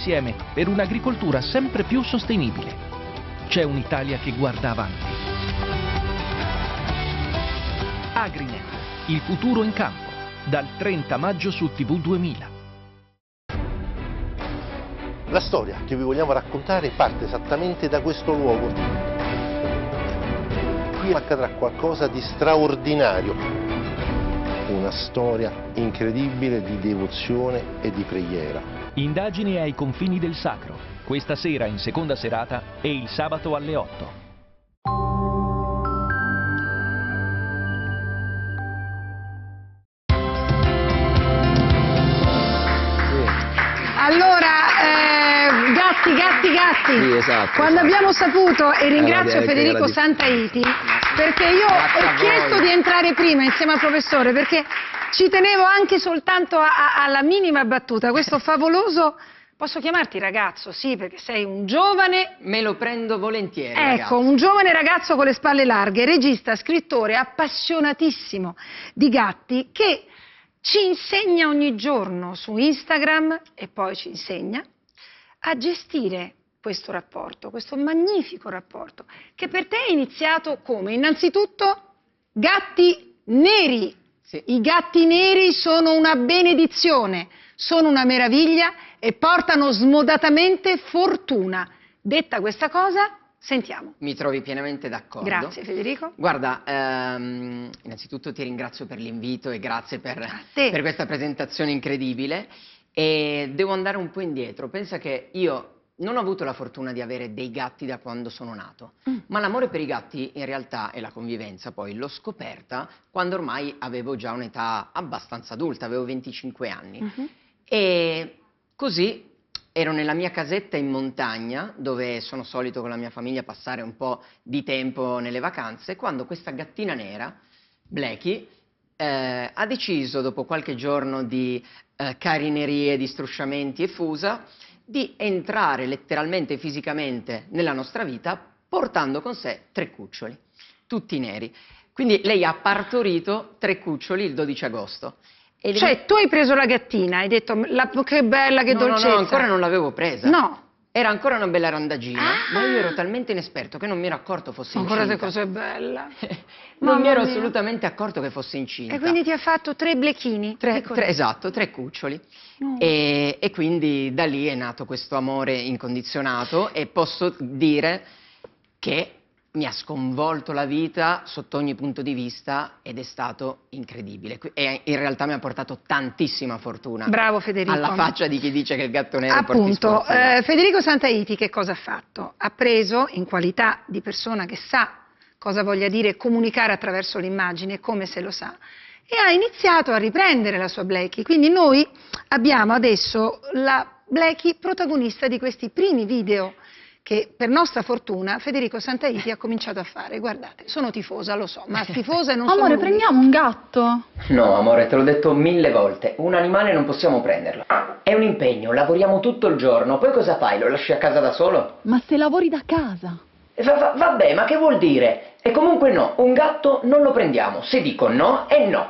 insieme per un'agricoltura sempre più sostenibile. C'è un'Italia che guarda avanti. Agrinet, il futuro in campo, dal 30 maggio su TV 2000. La storia che vi vogliamo raccontare parte esattamente da questo luogo. Qui accadrà qualcosa di straordinario, una storia incredibile di devozione e di preghiera. Indagini ai confini del sacro, questa sera in seconda serata e il sabato alle 8. Allora, gatti. Sì, esatto. Quando abbiamo saputo, e ringrazio direi che Federico era di- Santaiti, perché io ho chiesto di entrare prima insieme al professore, perché ci tenevo anche soltanto alla minima battuta, questo favoloso... Posso chiamarti ragazzo? Sì, perché sei un giovane... Me lo prendo volentieri, Ecco, ragazzo. un giovane ragazzo con le spalle larghe, regista, scrittore, appassionatissimo di gatti, che ci insegna ogni giorno su Instagram, e poi ci insegna, a gestire questo rapporto, questo magnifico rapporto, che per te è iniziato come? Innanzitutto, gatti neri. Sì. I gatti neri sono una benedizione, sono una meraviglia e portano smodatamente fortuna. Detta questa cosa, sentiamo. Mi trovi pienamente d'accordo. Grazie Federico. Guarda, innanzitutto ti ringrazio per l'invito e grazie A te. per questa presentazione incredibile. E devo andare un po' indietro. Pensa che io non ho avuto la fortuna di avere dei gatti da quando sono nato, ma l'amore per i gatti in realtà e la convivenza poi l'ho scoperta quando ormai avevo già un'età abbastanza adulta, avevo 25 anni. E così ero nella mia casetta in montagna, dove sono solito con la mia famiglia passare un po' di tempo nelle vacanze, quando questa gattina nera, Blackie, ha deciso, dopo qualche giorno di carinerie, di strusciamenti e fusa, di entrare letteralmente e fisicamente nella nostra vita portando con sé 3 cuccioli, tutti neri. Quindi lei ha partorito 3 cuccioli il 12 agosto. E Cioè, tu hai preso la gattina, hai detto che bella, che dolcezza. No, ancora non l'avevo presa. No. Era ancora una bella randagina, ma io ero talmente inesperto che non mi ero accorto fosse incinta. Guarda che cos'è bella. Non mi ero Mamma mia. assolutamente accorto che fosse incinta. E quindi ti ha fatto 3 blechini? Esatto, 3 cuccioli. No. E quindi da lì è nato questo amore incondizionato e posso dire che mi ha sconvolto la vita sotto ogni punto di vista ed è stato incredibile. E in realtà mi ha portato tantissima fortuna. Bravo Federico. Alla faccia di chi dice che il gatto nero porti Appunto, sfortuna. Federico Santaiti che cosa ha fatto? Ha preso, in qualità di persona che sa cosa voglia dire comunicare attraverso l'immagine, come se lo sa, e ha iniziato a riprendere la sua Blackie. Quindi noi abbiamo adesso la Blackie protagonista di questi primi video che per nostra fortuna Federico Santaiti ha cominciato a fare. Guardate, sono tifosa, lo so, ma tifosa e non sono Amore, lui. prendiamo un gatto. No, amore, te l'ho detto 1000 volte. Un animale non possiamo prenderlo. È un impegno, lavoriamo tutto il giorno. Poi cosa fai? Lo lasci a casa da solo? Ma se lavori da casa? Vabbè, ma che vuol dire? E comunque no, un gatto non lo prendiamo. Se dico no, è no.